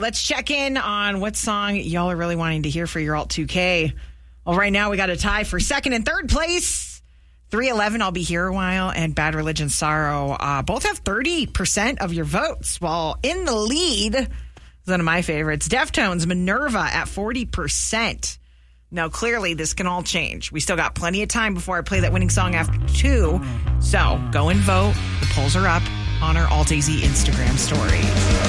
let's check in on what song y'all are really wanting to hear for your Alt 2K. Well, right now we got a tie for second and third place. 311, I'll Be Here a While, and Bad Religion, Sorrow. Both have 30% of your votes, while in the lead is one of my favorites, Deftones, Minerva, at 40%. Now, clearly, this can all change. We still got plenty of time before I play that winning song after 2. So, go and vote. The polls are up on our Alt AZ Instagram story.